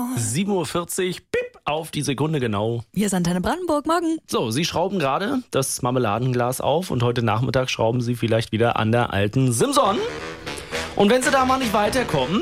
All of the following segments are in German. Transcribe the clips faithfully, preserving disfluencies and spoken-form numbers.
sieben Uhr vierzig, pip, auf die Sekunde genau. Hier ist Antenne Brandenburg, morgen. So, Sie schrauben gerade das Marmeladenglas auf und heute Nachmittag schrauben Sie vielleicht wieder an der alten Simson. Und wenn Sie da mal nicht weiterkommen,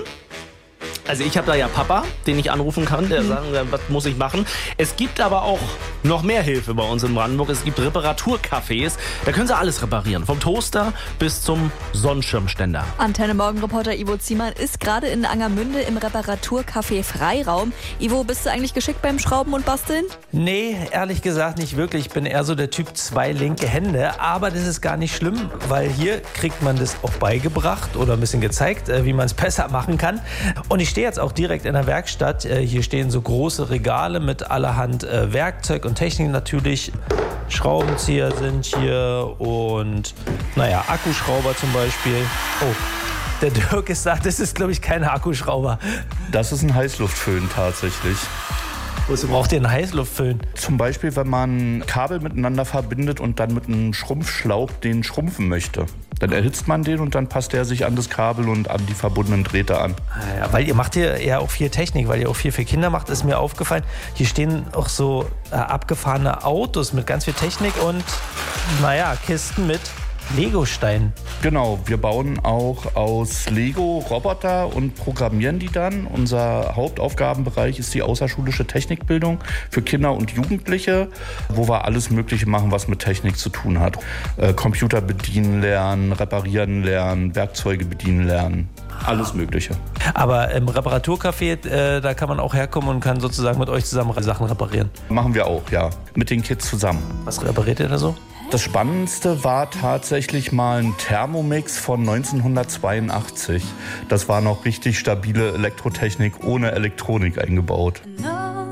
also ich habe da ja Papa, den ich anrufen kann, der mhm. sagt, was muss ich machen. Es gibt aber auch noch mehr Hilfe bei uns in Brandenburg. Es gibt Reparaturcafés, da können Sie alles reparieren. Vom Toaster bis zum Sonnenschirmständer. Antenne Morgen-Reporter Ivo Ziemann ist gerade in Angermünde im Reparaturcafé Freiraum. Ivo, bist du eigentlich geschickt beim Schrauben und Basteln? Nee, ehrlich gesagt nicht wirklich. Ich bin eher so der Typ zwei linke Hände. Aber das ist gar nicht schlimm, weil hier kriegt man das auch beigebracht oder ein bisschen gezeigt, wie man es besser machen kann. Und ich stehe jetzt auch direkt in der Werkstatt. Hier stehen so große Regale mit allerhand Werkzeug und Technik natürlich. Schraubenzieher sind hier und, naja, Akkuschrauber zum Beispiel. Oh, der Dirk ist da, das ist, glaube ich, kein Akkuschrauber. Das ist ein Heißluftföhn tatsächlich. Wozu braucht ihr einen Heißluftföhn? Zum Beispiel, wenn man Kabel miteinander verbindet und dann mit einem Schrumpfschlauch den schrumpfen möchte. Dann erhitzt man den und dann passt er sich an das Kabel und an die verbundenen Drähte an. Ja, weil ihr macht hier ja auch viel Technik, weil ihr auch viel für Kinder macht, ist mir aufgefallen. Hier stehen auch so äh, abgefahrene Autos mit ganz viel Technik und, naja, Kisten mit Legosteinen. Genau, wir bauen auch aus Lego Roboter und programmieren die dann. Unser Hauptaufgabenbereich ist die außerschulische Technikbildung für Kinder und Jugendliche, wo wir alles Mögliche machen, was mit Technik zu tun hat. Äh, Computer bedienen lernen, reparieren lernen, Werkzeuge bedienen lernen. Alles Mögliche. Aber im Reparaturcafé, äh, da kann man auch herkommen und kann sozusagen mit euch zusammen Sachen reparieren. Machen wir auch, ja. Mit den Kids zusammen. Was repariert ihr da so? Das Spannendste war tatsächlich mal ein Thermomix von neunzehnhundertzweiundachtzig. Das war noch richtig stabile Elektrotechnik ohne Elektronik eingebaut. No.